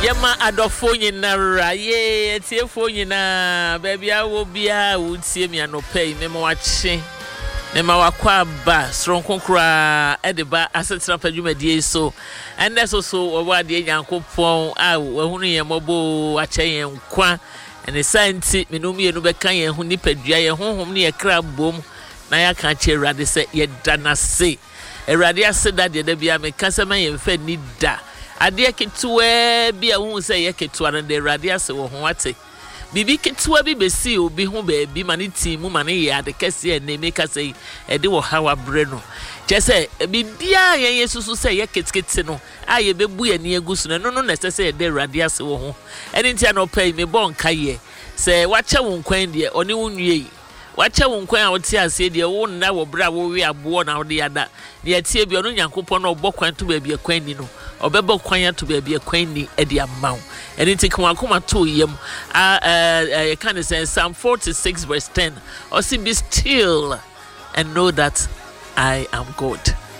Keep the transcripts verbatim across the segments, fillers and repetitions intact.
Yama adofo nyinara ye tiefo nyina baby awo bia wo tie me anopai me ma wache me ma wakwa ba sronkonkra edeba asetra padwumadie so ende so so owa de nyankopon a wahunu ye mobo ache ye nkwa ene santi me no mienu beka ye hu nipadua ye honhom ne ye kra bom na ya ka che Awurade se ye danase Awurade aseda de da bia me kasema ye mfa ni da ade ketewa bi a hu se ye ketewa na de Awurade ase wo ho ate bibi ketewa bi besi obi ho ba bi ma ne timu ma ne ye ade kese na me kase e de wo hawa bre no chese bibia ye yesusu se ye ketekete no a ye bebu ye ne agusu no no na sese ye de Awurade ase wo ho eni ntia no pay me bon kaye se wache wo nkwan de oni wo nwie wache wo nkwan a wote ase de wo nna wo bra wo wi abo na wo de yada ne atie bi ono Nyankopon no obokwan to ba bi akwan ni no obebo kwan to ba bi akwan ni e de amaw eni nti kan akoma to yem a eh kan say Psalm forty-six verse ten or say be still and know that I am God.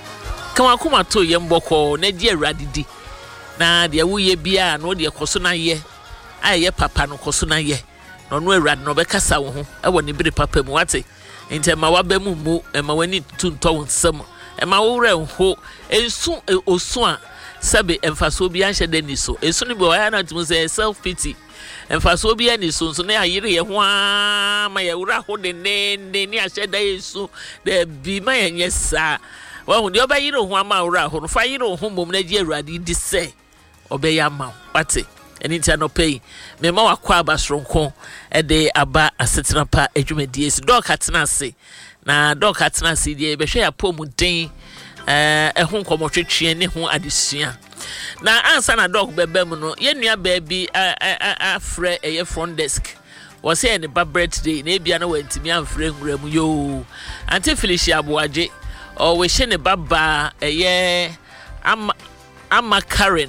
Kan akoma to yem boko na di Awurade di na de wo ye bia na wo de koso na ye aye papa no koso na ye no no Awurade no be kasa wo ho e wo ne bire papa mu wate enti ma wa ba mu mu e ma wani tunto nsam e ma wo re ho ensu osu a sabe emfaso bi anhye de ni so ensu ni bi wa na tum say self pity emfaso bi ani so so na ayire ye ho a ma ye wura ho de ne ne ni ahye da yesu de bi ma ye nyesa wa hu de oba yire ho ama wura ho no fa yire ho mom na gi Awurade di se obeya ma wate eni tia no pay me ma wakwa abasronko e de aba asetena pa adwumadie si dog atena se na dog atena se die be hwe ya pomu den eh ehun komotwetwe ne ho adesua na ansa na dog bebe mu no ye nua ba bi afre eye front desk wo se ne ba birthday na bia na wantimi amfre nwura mu yo anti Felicia Aboaje o we hye ne baba eye ama ama Karen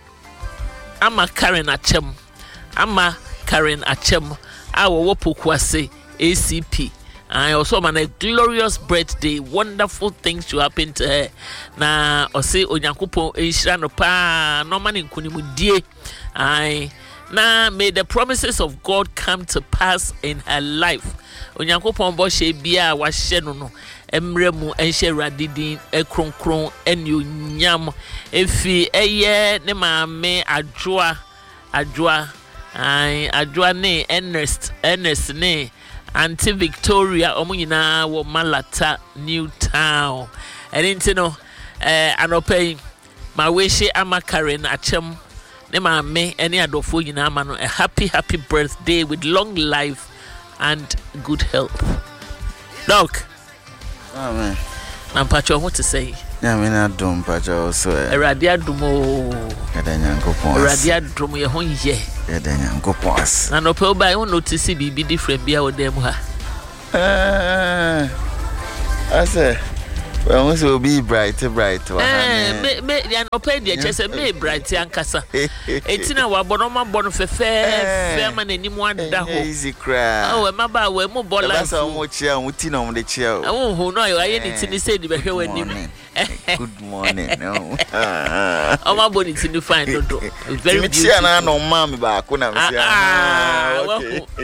ama Karen Achem ama Karen Achem awo wopokuase A C P I also man a glorious birthday, wonderful things to happen to her. Na ose Onyankopon enhira no pa no man nkunimudie. I na may the promises of God come to pass in her life. Onyankopon bo hye bia wa hye no no emre mu enhye Awurade din ekronkron enyonyam efi eye ne maame adwoa adwoa ai adwoa ne Ernest Ernest ne Auntie Victoria omunyina wo Malata New Town enti no eh anopai ma weshi ama Karen Achem ne maame ene adofo nyina ama no a happy happy birthday with long life and good health. Doc. Amen. Na mpacho what to say? Ya me na dum mpacho so. Awurade adum o. Kada Nyankopon. Awurade adum ye ho ye. Kada Nyankopon. Na no pe oba you notice bibi different bia wo dem ha. Eh. Ase. Well, we will be bright, bright. Eh, me me ya no pe dia chese me bright ankasa. Etina wa bonoma bon fefe fe ma nanim ada ho. Easy cry. Oh, e maba we mu bola. That's how much ya muti na mu de chia. Oh, ho no aye ni tini say di be hwe wanim. Good morning. No. Oh, my body tini fine do. Very beautiful. Chia na no ma me ba ko na me sia. Ah,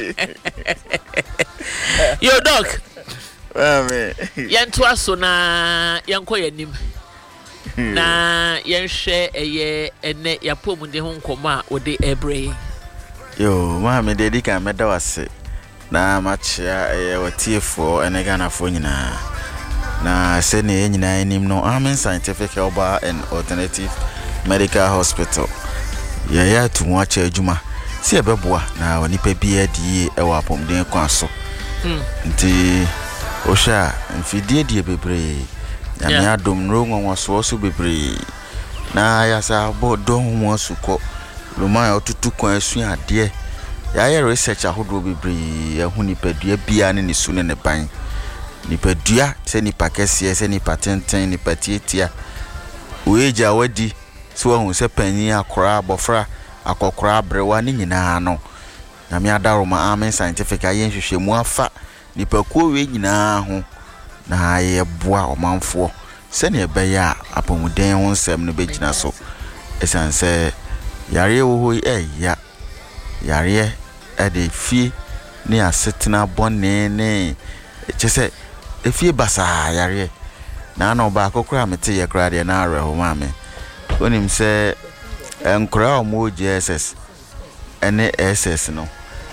yo dog. Amen. Yanto aso na yanko yanim. Na yenhwe eye ene yapom de ho nkomo a ode ebre. Yo, ma me de di kan me da wase. Na ma chia eye watiefo ene ganafo nyina. Na se ne nyina anim no Amen Scientific Herbal and Alternative Medical Hospital. Ya ya tumu acha adwuma. Si ebeboa na onipa bi adie e wa pomden kwa so. Hmm. Nti Osha mfidie die bebre ya me adom ro nwanwaso so bebre na ya sa bo do ho suko luma ya otutu kwan asu ade ya ya research ahodo bebre ya hu nipadua bia ne ne su ne ne ban nipadua se nipa kese se nipa tenten nipa tietia oeja wadi so hu se panyi akora abofra akokora abrewa ne nyina no na me adaroma Amen Scientific ayen hwehwemu afa nipa ko we nyina ho na ye boa omanfo se ne be ya apomuden ho nsem no begina so esanse yare wo ho eh ya yare e de fie ni asetena bone ne chese e fie basa yare na na oba akokora mete ye kra de na areho ma me onim se enkora omo J S S ene S S no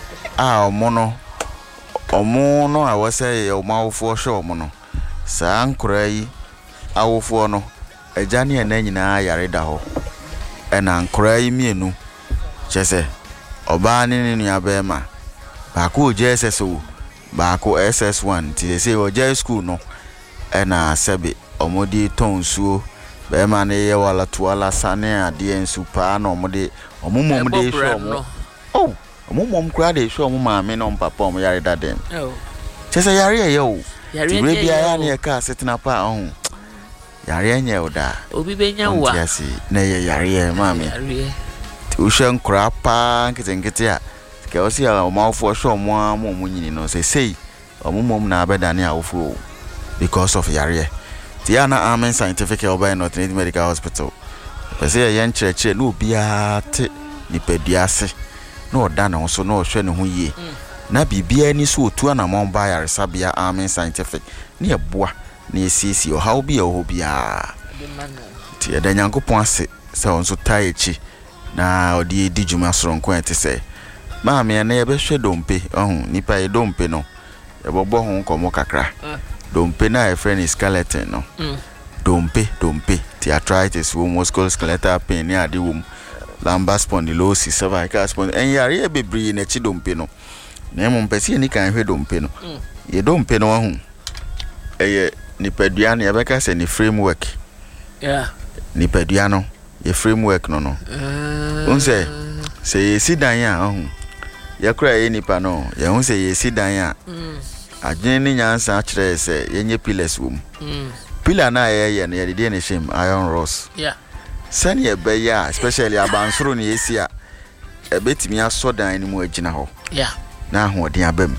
a omo no omo no a wose omo awofo hwe omo no saa nkora yi awofo no agya ne ena nyina yare da ho ena nkora yi mienu chese oba ne ne nua be ma baako J S S o baako S S one ti say o J school no ena sebe omodi tonsuo be ma ne ye wala tuala sane ade ensu pa na omode omumom de show mo oh omumom kra de show mo ma me no papa om yare da dem oh chese yare ye o yare bia ya ne ka setena pa oh yare enye oda obi benya wa yasi na ye yare ma me yare ti ushen kra pa nkete nkete a ke osi a omawfo show mo mo mo nyini no say say omumom na abeda ne awfo because of yare Tiana Amen Scientific Oba North Medical Hospital. Pese ye nkyerɛkyerɛ no bia te nipaduase no oda na so no hwɛ ne ho yie. Na bibia ni so otu na mon ba yare sabia Amen Scientific. Ne eboa na esisi o how bia o bia. Ti eda Nyankopɔn ase sɛ onso tai echi na odi edi dwuma soronko ete sɛ. Ma me na ye behwɛ dompe ohun nipa ye dompe no. Ye bobɔ ho nkomo kakra. Dompe na a friend is skeleton no. Mm. Dompe, dompe. The arthritis, musculoskeletal pain, ya di wom. Lumbar spondylosis, cervical spondylosis. And ya re bebre na chi dompe no. Na mo mpesi ni kan hwe dompe no. Mm. Ye dompe no ho. Eye nipadua na yebeka se ni framework. Yeah. Nipadua no, ye framework no no. Uh, Unse se ye sidan ya ho. Ye kra ye nipa no, ye hu se ye sidan ya. Mm. Adwene ni nyansa akire se yenye pillars wom. Mm. Pillar na ye ye na ye de ne shame iron rods. Yeah. Sani e be ya especially abansoro ne yesi a e betimi asodan ni mu agina ho. Yeah. Na ho den abam.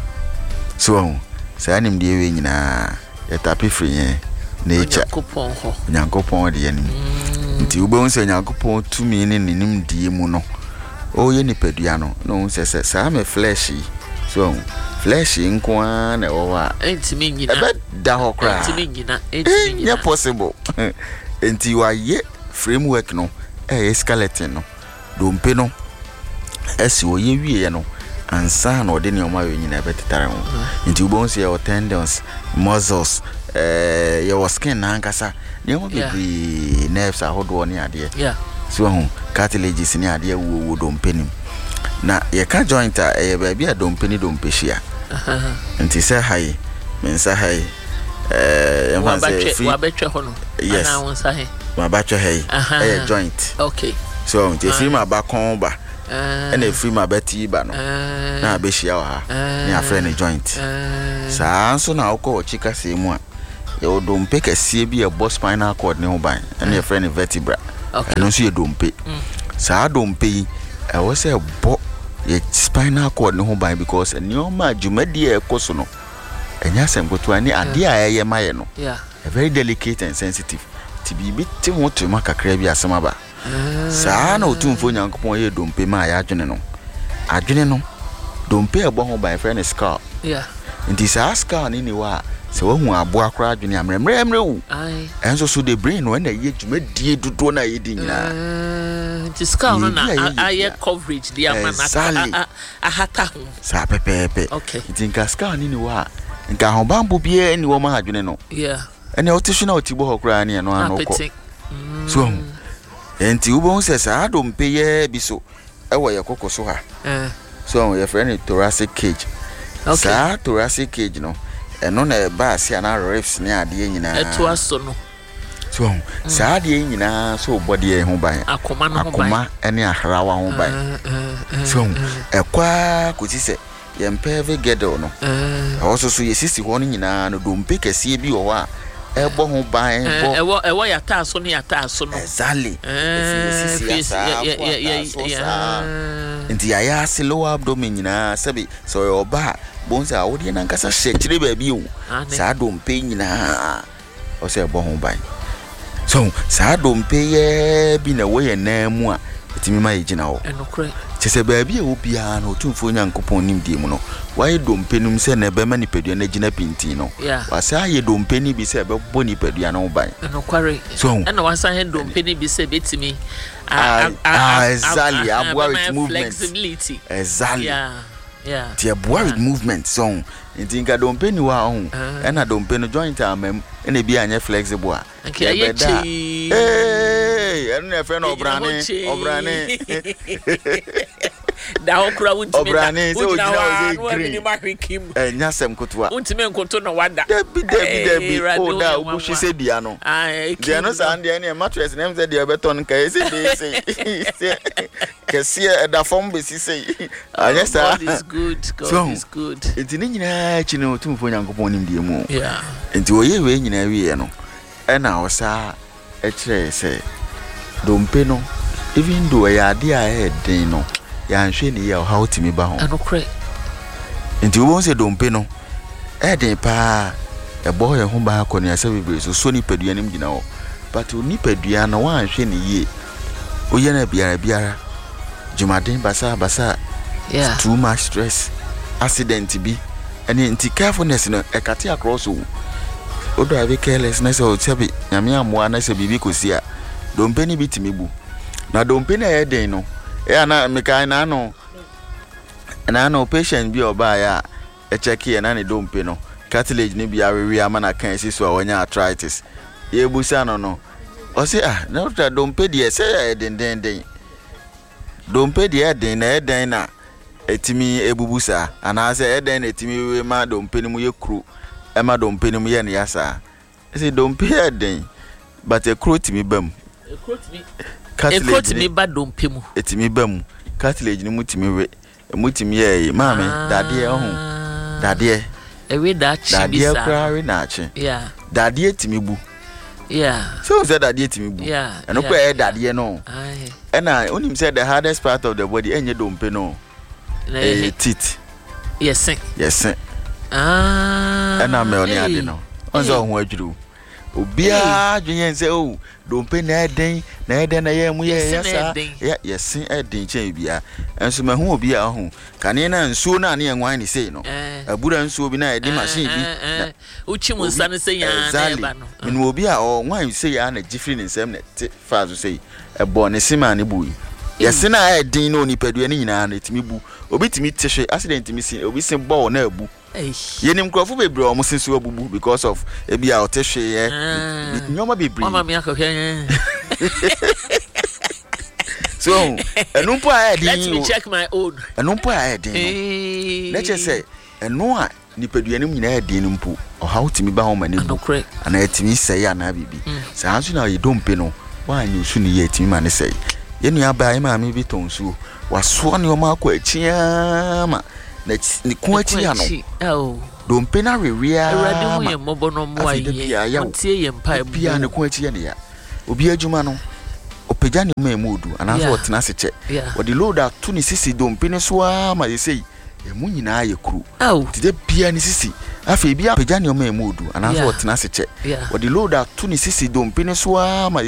So sa anim de we nyina ye tapi free yen nature. Nyankopon ho. Nyankopon de yanim. Nti wo be hu se Nyankopon tumi ni nim die mu no. O ye nipadua no no se se sa me flesh. So flesh nkwa na owa entimi nyina ebe da ho kra entimi nyina entimi nyina yeah possible enti wa ye framework no eh skeleton no dompe no esi wo ye wie no ansa na ode ne o ma we nyina ebe tetare ho enti wo bon se your tendons muscles eh your skin na ankasa ne ho bebre nerves ahodo ne ade yeah so ho cartilages ne ade wo wo dompe nim na ye ka joint a e ba bia dompe ni dompe hia aha nti se hai mensa hai eh yamba se free wa betwe ho no ana won sa he ma batwe hai e joint okay so nti free ma ba kon ba eh na free ma beti ba no na be hia wa ha ni afre ne joint sa so na okọ chika se mu a ye odompe kase bi e boss spinal cord ne ho ban na ye frɛ ne vertebra okay no so ye dompe sa dompe e wo se bo ye spinal cord no ho ban because enioma adwumadi e koso no enya semgoto ani ade a ye maye no yeah a very delicate and sensitive ti bibi ti ho to makakra bi asema ba saa na otumfo Nyankopon ye dompe ma ya adwene no adwene no dompe e bo ho ban friend skull yeah nti saa skull ni ni wa se wo hu abo akra adwene amremre amre wu ai enso so the brain no na ye dwumadi dodo na ye di nyina the skull na aye coverage dia mana ahata ho sa pepepe okay ntinka skull ni ni wa nka ho bambo bia ni wo ma adwene no yeah ene otishu na otibo ho kra ni no anoko so enti ubo se sa dompe ye biso ewo ye kokoso ha eh so ye friend thoracic cage okay sa thoracic cage no eno na ba asia na ribs ni ade nyina eto aso no so sa ade nyina so body e ho ban akoma no ho ban akoma ene ahrawa ho ban so ekwa kuti se ye mpeve gedo no eh also so ye sisi ho no nyina no dompe kase bi wo a ebo ho ban bo ewo ewo ya ta so ne ya ta so no exactly eh sisi ya nti ya ya se lower abdomen nyina sabi so yo ba bonza awodi na nkasa hye ba bi o sa dompe nyina o se ebo ho ban so sa dompe ye bi na wo ye na mu a etimi ma yegina wo enokre chese baabi e wo bia na otumfo nyankopon nimdie mu no waye dompenum se na be ma nipadua na gina pinti no wasa aye dompeni bi se be bo nipadua na wo ban enokware so na wasa he dompeni bi se betimi ah exactly abua with movement flexibility exactly yeah yeah tie abua with movement so ntinga dompeni wa ho na dompeni joint amam na bi anya flexible a eh enu e fe no obrane obrane da okra wuntime obrane se ogina o se green eh nyasem kotoa wuntime nkoto no wada debi debi debi o da obushi se bia no dia no sa ande ne mattress nem se dia beton ka ese be se kesi e da form be si se anya sa God is good God is good enti ni nyina chi no tumfo nyankopon nim die mu yeah enti oye we nyina wie no e na osa e kire se dompe no even though ya ade a e den no ya nhwe ni ya how timi ba ho enokre enti wo se dompe no e den pa e bo ye ho ba ko ne asa bebre so so ni padua nim gina ho but ni padua no wa nhwe ni ye oye na biara biara jumaden basa basa yeah too much stress accident bi eni enti carefulness no e kate across o o drive carelessness o tiabi nyame amoa na se bibi kosia dompe ni bitimi bu na dompe na e den no e na mekai na no na no patient bi oba ya e check e na ne dompe no cartilage ni bia wewe ama na kan si so awanya arthritis ye busa no no o se ah na uta dompe de se e den den den dompe de den na e den na etimi ebubusa ana se e den na etimi we ma dompe ni mu ye kru e ma dompe ni mu ye ne yasa se dompe e den but e kru timi bam e kru timi e timi ba dompe mu etimi bam cartilage ni mutimi we mutimi ye maame dade ohun dade e we da chi bisa dade kra we na chi yeah dade etimi bu yeah so say dade etimi bu yeah eno kwa e dade no ai ena onim say the hardest part of the body enye dompe no eh teeth yes yes ah ena me oni ade no onzo ho adwuru obia dwenye se o dompe na eden na eden na ye mu ye yasa ya yesin eden chen bia enso ma hu obia ho kane na nsuo na ne enwan ni sei no abura nsuo bi na edi machine bi uchi mu nsa ne sei ya na eba no minu obia o nwan sei ya na gifri ni nsem na fa so sei ebo ne sima ne bui yesin na eden no ni padua ni nyina na etimi bu obi timi tehwe accident mi si obi sin ball na abu yenim krofo bebre o musinsu abubu because of ebia o tehwe ye nyoma bebre mama mi akohwe so enumpo a edi let me check my own enumpo a edi no let's say enu a nipadua nim nyina edi numpo o how timi ba ho mane bu ana etimi sei ana bibi sa hanso na ye dompe no wa nyu su ni ye etimi mane sei ye nua ba ai ma mi bi tonsu waso ne o ma akọ achiama na ni ku achia no dompe na rewia awrade hu ye mobo no mo aye ontie ye mpa e bia ne ku achia ne ya obi adwuma no opagya ne ma emudu anaso otena seche wodi load ato ni sisi dompe ne so ama ye sei e mu nyina ye kru tide bia ne sisi afa bia opagya ne ma emudu anaso otena seche wodi load ato ni sisi dompe ne so ama